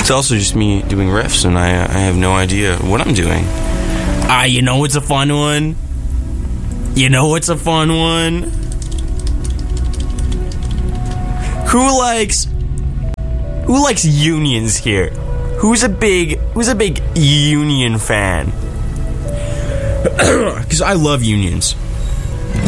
It's also just me doing riffs, and I have no idea what I'm doing. You know what's a fun one? You know what's a fun one? Who likes unions here? Who's a big union fan? Because I love unions.